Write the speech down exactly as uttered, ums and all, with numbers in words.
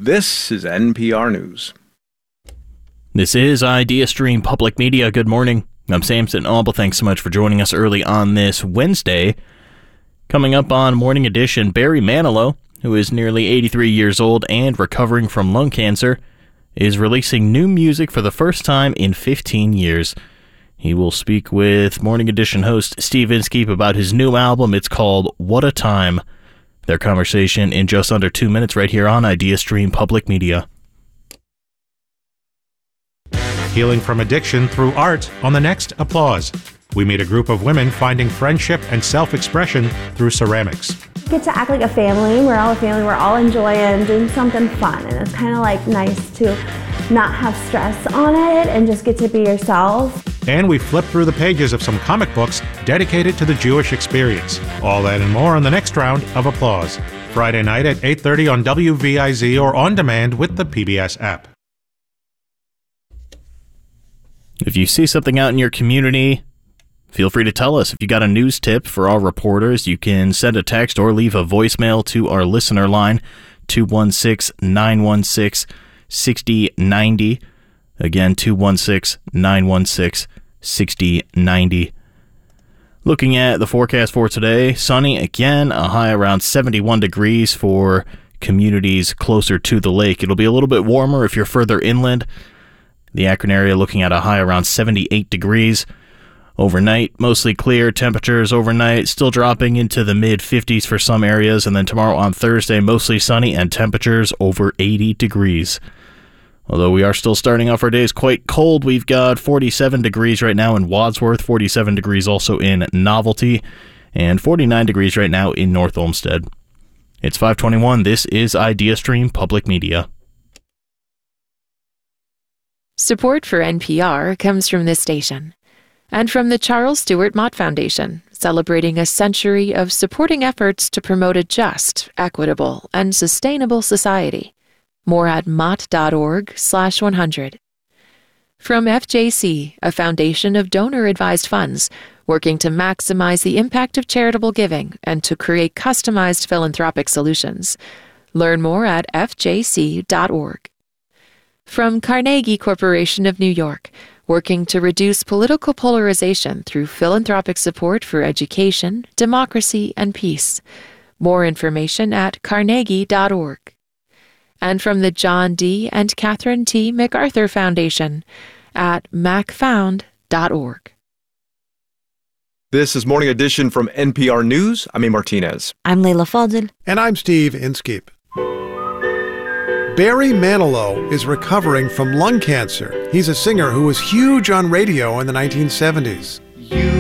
This is N P R News. This is IdeaStream Public Media. Good morning. I'm Samson Alba. Thanks so much for joining us early on this Wednesday. Coming up on Morning Edition, Barry Manilow, who is nearly eighty-three years old and recovering from lung cancer, is releasing new music for the first time in fifteen years. He will speak with Morning Edition host Steve Inskeep about his new album. It's called What a Time. Their conversation in just under two minutes right here on IdeaStream Public Media. Healing from addiction through art on the next Applause. We meet a group of women finding friendship and self-expression through ceramics. Get to act like a family. We're all a family. We're all enjoying doing something fun, and it's kind of like nice to not have stress on it and just get to be yourself. And we flip through the pages of some comic books dedicated to the Jewish experience. All that and more on the next round of Applause. Friday night at eight thirty on W V I Z or on demand with the P B S app. If you see something out in your community, feel free to tell us. If you got a news tip for our reporters, you can send a text or leave a voicemail to our listener line, two one six, nine one six, six zero nine zero. Again, two one six, nine one six, six zero nine zero. Looking at the forecast for today, sunny again, a high around seventy-one degrees for communities closer to the lake. It'll be a little bit warmer if you're further inland. The Akron area looking at a high around seventy-eight degrees. Overnight, mostly clear. Temperatures overnight still dropping into the mid fifties for some areas. And then tomorrow on Thursday, mostly sunny and temperatures over eighty degrees. Although we are still starting off our days quite cold, we've got forty-seven degrees right now in Wadsworth, forty-seven degrees also in Novelty, and forty-nine degrees right now in North Olmsted. It's five twenty-one. This is IdeaStream Public Media. Support for N P R comes from this station and from the Charles Stewart Mott Foundation, celebrating a century of supporting efforts to promote a just, equitable, and sustainable society. More at mott.org slash 100. From F J C, a foundation of donor-advised funds, working to maximize the impact of charitable giving and to create customized philanthropic solutions. Learn more at f j c dot org. From Carnegie Corporation of New York, working to reduce political polarization through philanthropic support for education, democracy, and peace. More information at carnegie dot org. And from the John D. and Catherine T. MacArthur Foundation at mac found dot org. This is Morning Edition from N P R News. I'm A. Martinez. I'm Leila Fadel. And I'm Steve Inskeep. Barry Manilow is recovering from lung cancer. He's a singer who was huge on radio in the nineteen seventies. You